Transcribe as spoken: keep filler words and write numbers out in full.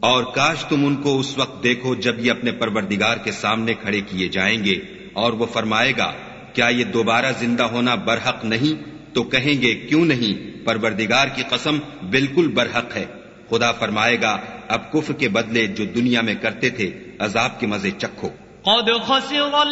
और काश तुम उनको उस वक्त देखो जब ये अपने परवरदिगार के सामने खड़े किए जाएंगे और वो फरमाएगा, क्या ये दोबारा जिंदा होना बरहक नहीं? तो कहेंगे, क्यों नहीं, परवरदिगार की कसम, बिल्कुल बरहक है। खुदा फरमाएगा, अब कुफ्र के बदले जो दुनिया में करते थे अजाब के मजे चखो।